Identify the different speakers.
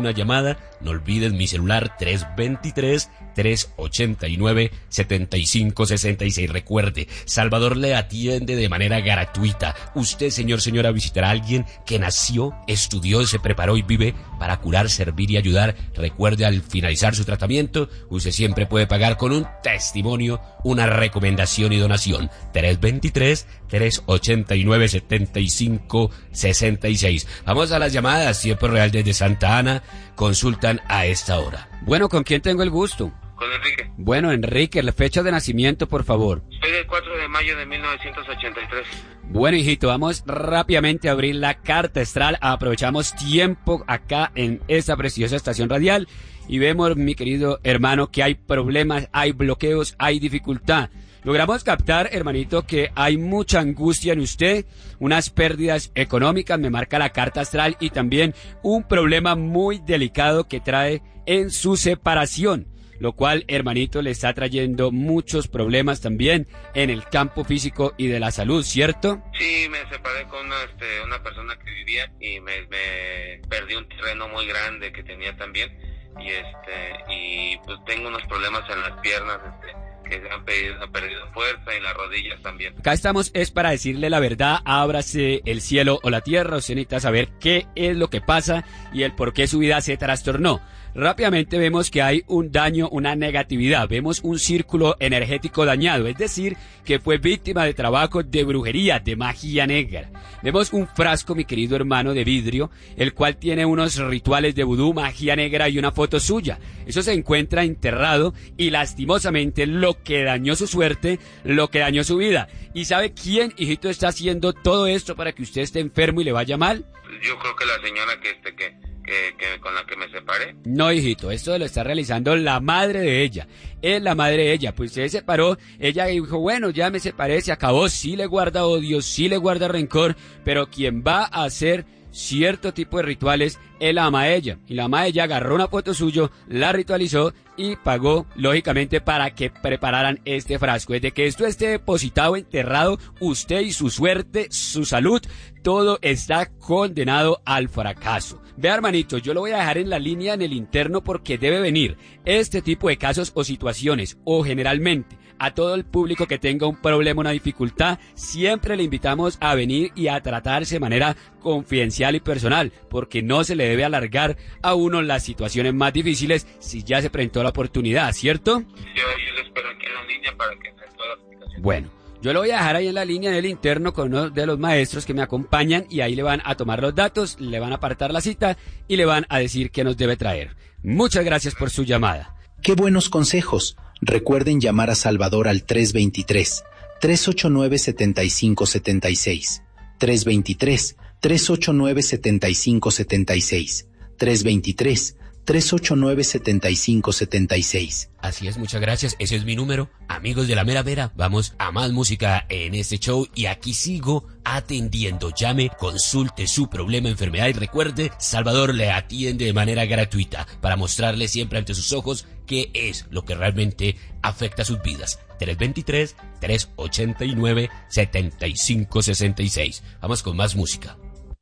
Speaker 1: una llamada, no olvides mi celular 323-389-7566. Recuerde, Salvador le atiende de manera gratuita. Usted, señora, visitará a alguien que nació, estudió, se preparó y vive para curar, servir y ayudar. Recuerde, al finalizar su tratamiento, usted siempre puede pagar con un testimonio, una recomendación y donación. 323-389-7566. Vamos a las llamadas, tiempo real desde Santa Ana, consultan a esta hora.
Speaker 2: Bueno, ¿con quién tengo el gusto?
Speaker 3: Con Enrique.
Speaker 2: Bueno, Enrique, la fecha de nacimiento, por favor.
Speaker 3: Soy del 4 de mayo de 1983.
Speaker 2: Bueno, hijito, vamos rápidamente a abrir la carta astral. Aprovechamos tiempo acá en esta preciosa estación radial y vemos, mi querido hermano, que hay problemas, hay bloqueos, hay dificultad. Logramos captar, hermanito, que hay mucha angustia en usted, unas pérdidas económicas, me marca la carta astral, y también un problema muy delicado que trae en su separación, lo cual, hermanito, le está trayendo muchos problemas también en el campo físico y de la salud, ¿cierto?
Speaker 3: Sí, me separé con una persona que vivía y me perdí un terreno muy grande que tenía también, y pues tengo unos problemas en las piernas, que han perdido fuerza, y las rodillas también.
Speaker 2: Acá estamos es para decirle la verdad, ábrase el cielo o la tierra. Usted necesita saber qué es lo que pasa y el por qué su vida se trastornó. Rápidamente vemos que hay un daño, una negatividad, vemos un círculo energético dañado, es decir, que fue víctima de trabajo de brujería, de magia negra. Vemos un frasco, mi querido hermano, de vidrio, el cual tiene unos rituales de vudú, magia negra y una foto suya. Eso se encuentra enterrado y lastimosamente lo que dañó su suerte, lo que dañó su vida. ¿Y sabe quién, hijito, está haciendo todo esto para que usted esté enfermo y le vaya mal?
Speaker 3: Yo creo que la señora que con la que me separé.
Speaker 2: No, hijito, esto lo está realizando la madre de ella. Es la madre de ella, pues se separó, ella dijo, bueno, ya me separé, se acabó, sí le guarda odio, sí le guarda rencor, pero quien va a hacer cierto tipo de rituales es la ama de ella. Y la ama de ella agarró una foto suyo, la ritualizó y pagó, lógicamente, para que prepararan este frasco. Desde que esto esté depositado, enterrado, usted y su suerte, su salud, todo está condenado al fracaso. Vea, hermanito, yo lo voy a dejar en la línea en el interno porque debe venir este tipo de casos o situaciones, o generalmente a todo el público que tenga un problema, una dificultad, siempre le invitamos a venir y a tratarse de manera confidencial y personal, porque no se le debe alargar a uno las situaciones más difíciles si ya se presentó la oportunidad, ¿cierto?
Speaker 3: Yo lo espero aquí en la línea para que me dé toda la explicación.
Speaker 2: Bueno, yo lo voy a dejar ahí en la línea del interno con uno de los maestros que me acompañan y ahí le van a tomar los datos, le van a apartar la cita y le van a decir qué nos debe traer. Muchas gracias por su llamada.
Speaker 4: ¡Qué buenos consejos! Recuerden llamar a Salvador al 323-389-7576. 323-389-7576. 323-389-7576.
Speaker 1: Así es, muchas gracias, ese es mi número. Amigos de la mera vera, vamos a más música en este show y aquí sigo atendiendo. Llame, consulte su problema, enfermedad y recuerde, Salvador le atiende de manera gratuita para mostrarle siempre ante sus ojos qué es lo que realmente afecta sus vidas. 323-389-7566. Vamos con más música.